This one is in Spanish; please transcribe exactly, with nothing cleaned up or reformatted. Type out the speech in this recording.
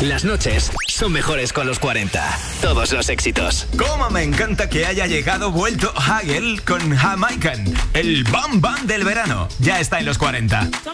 Las noches son mejores con los cuarenta. Todos los éxitos. Cómo me encanta que haya llegado vuelto Hagel con Jamaican. El bam bam del verano. Ya está en los cuarenta.